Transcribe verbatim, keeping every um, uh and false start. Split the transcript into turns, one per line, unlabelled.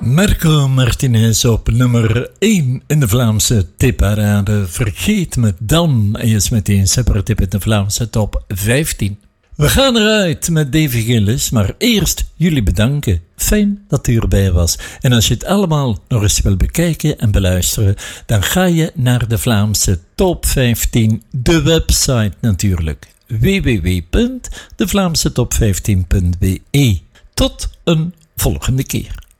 Marco Martinez op nummer één in de Vlaamse tipparade. Vergeet me dan. En je is meteen super tip in de Vlaamse top vijftien. We gaan eruit met Davy Gillis, maar eerst jullie bedanken. Fijn dat u erbij was. En als je het allemaal nog eens wil bekijken en beluisteren, dan ga je naar de Vlaamse top vijftien, de website natuurlijk. w w w punt de vlaamse top vijftien punt b e. Tot een volgende keer.